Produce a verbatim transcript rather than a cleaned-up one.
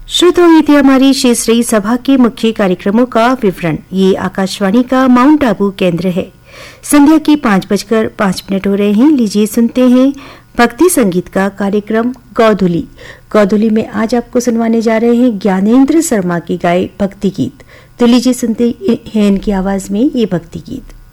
श्रोताओं, ये थी हमारी क्षेत्रीय सभा के मुख्य कार्यक्रमों का विवरण। ये आकाशवाणी का माउंट आबू केंद्र है। संध्या के पांच बजकर पांच मिनट हो रहे हैं। लीजिए सुनते हैं भक्ति संगीत का कार्यक्रम गौधुली। गौधुली में आज आपको सुनवाने जा रहे हैं ज्ञानेंद्र शर्मा की गाए भक्ति गीत। तो लीजिए सुनते हैं इनकी आवाज में ये भक्ति गीत।